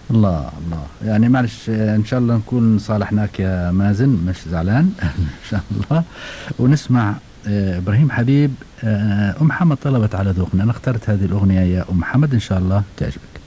الله الله، يعني معلش ان شاء الله نكون صالحناك يا مازن، مش زعلان ان شاء الله. ونسمع ابراهيم حبيب. ام محمد طلبت على ذوقنا، انا اخترت هذه الاغنيه يا ام محمد، ان شاء الله تعجبك.